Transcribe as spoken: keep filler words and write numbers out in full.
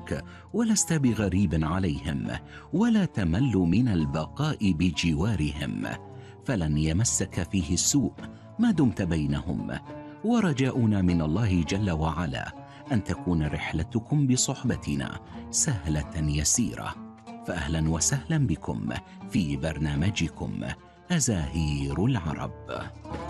معك ولست بغريب عليهم، ولا تمل من البقاء بجوارهم، فلن يمسك فيه السوء ما دمت بينهم. ورجاؤنا من الله جل وعلا أن تكون رحلتكم بصحبتنا سهلة يسيرة. فأهلا وسهلا بكم في برنامجكم أزاهير العرب.